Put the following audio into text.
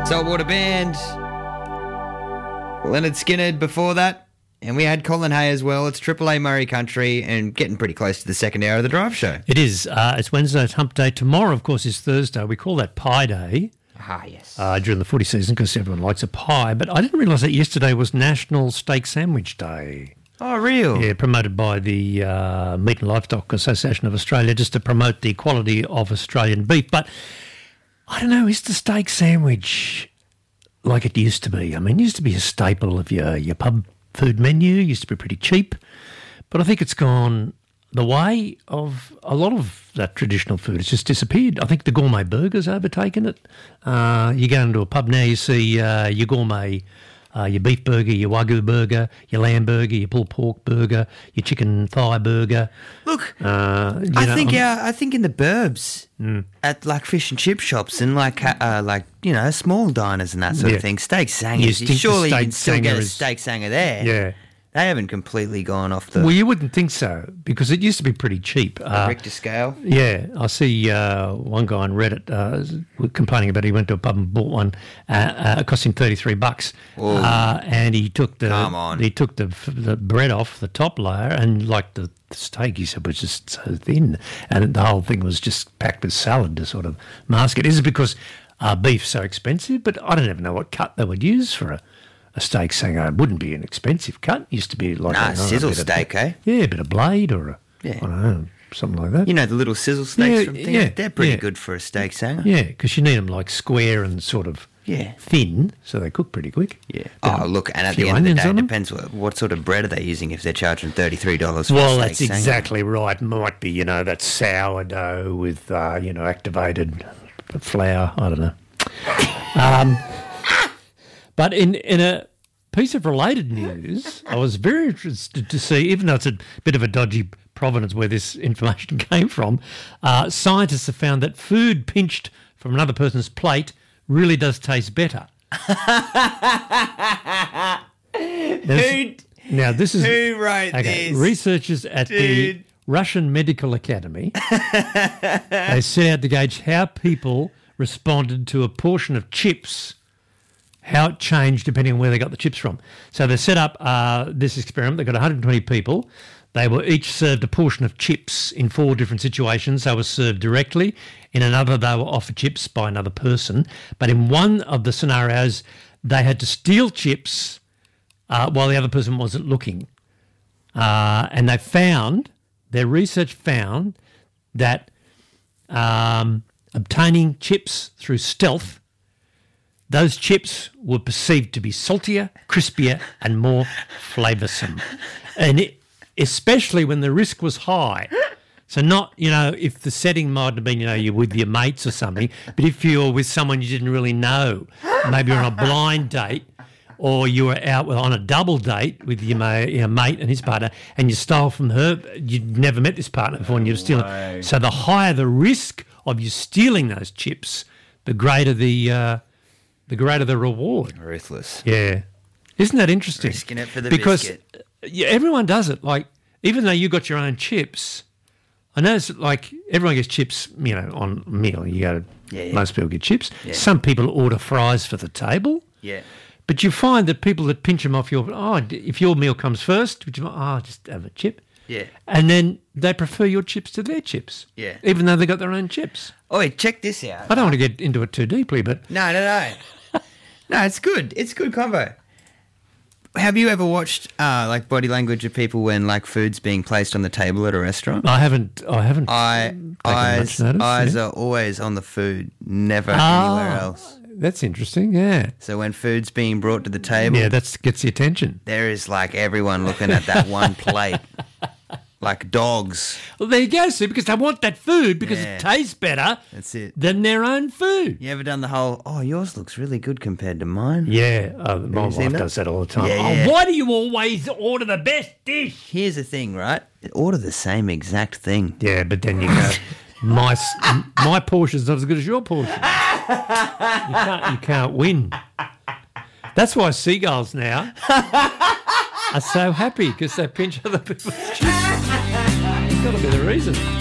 Saltwater Band. Leonard Skinner before that. And we had Colin Hay as well. It's Triple A Murray Country and getting pretty close to the second hour of the drive show. It is. It's Wednesday, it's Hump Day. Tomorrow, of course, is Thursday. We call that Pie Day. Ah, yes. During the footy season because everyone likes a pie. But I didn't realise that yesterday was National Steak Sandwich Day. Oh, real? Yeah, promoted by the Meat and Livestock Association of Australia just to promote the quality of Australian beef. But I don't know, is the steak sandwich like it used to be? I mean, it used to be a staple of your pub food menu, used to be pretty cheap. But I think it's gone the way of a lot of that traditional food. It's just disappeared. I think the gourmet burger's overtaken it. You go into a pub now, you see your gourmet, your beef burger, your Wagyu burger, your lamb burger, your pulled pork burger, your chicken thigh burger. Look, I think in the burbs at like fish and chip shops and like small diners and that sort of thing, steak sangers. Surely you can still get a steak sanger there. Yeah. They haven't completely gone off the... Well, you wouldn't think so, because it used to be pretty cheap. The Richter scale? Yeah. I see one guy on Reddit complaining about he went to a pub and bought one. It cost him $33. And he took the bread off the top layer, and like the steak, he said, was just so thin. And the whole thing was just packed with salad to sort of mask it. Is it because beef's so expensive? But I don't even know what cut they would use for a steak sanger. It wouldn't be an expensive cut. It used to be like sizzle steak, eh? Yeah, a bit of blade or I don't know, something like that. You know the little sizzle steaks from things? Yeah, they're pretty good for a steak sanger. Yeah, because you need them like square and sort of thin, so they cook pretty quick. Yeah. Oh, look, and at the end of the day, it depends what sort of bread are they using if they're charging $33 for a steak sanger. Well, that's exactly right. Might be, that sourdough with, activated flour. I don't know. But in a piece of related news, I was very interested to see, even though it's a bit of a dodgy provenance where this information came from, scientists have found that food pinched from another person's plate really does taste better. Who wrote this? Researchers at the Russian Medical Academy, they set out to gauge how people responded to a portion of chips, how it changed depending on where they got the chips from. So they set up this experiment. They got 120 people. They were each served a portion of chips in 4 different situations. They were served directly. In another, they were offered chips by another person. But in one of the scenarios, they had to steal chips while the other person wasn't looking. And their research found that obtaining chips through stealth, those chips were perceived to be saltier, crispier, and more flavoursome. And especially when the risk was high. So not, if the setting might have been, you're with your mates or something, but if you're with someone you didn't really know, maybe you're on a blind date or you were out on a double date with your mate and his partner and you stole from her, you'd never met this partner before and you're stealing. So the higher the risk of you stealing those chips, the greater the reward. Ruthless. Yeah. Isn't that interesting? Risking it for the biscuit. Because everyone does it. Like, even though you got your own chips, I notice like everyone gets chips, on a meal. Most people get chips. Yeah. Some people order fries for the table. Yeah. But you find that people that pinch them off if your meal comes first, would you just have a chip? Yeah. And then they prefer your chips to their chips. Yeah. Even though they got their own chips. Oh, wait, check this out. I don't want to get into it too deeply, but... No. No, it's good. It's good combo. Have you ever watched body language of people when food's being placed on the table at a restaurant? I haven't taken much notice. Eyes are always on the food, never anywhere else. That's interesting, yeah. So when food's being brought to the table... Yeah, that gets the attention. There is everyone looking at that one plate. Like dogs. Well, there you go, Sue, because they want that food because it tastes better than their own food. You ever done the whole, yours looks really good compared to mine? Yeah, my wife does that all the time. Yeah. Why do you always order the best dish? Here's the thing, right? Order the same exact thing. Yeah, but then you go, my portion's not as good as your portion. You can't win. That's why seagulls now are so happy because they pinch other people's chips. It's got to be the reason.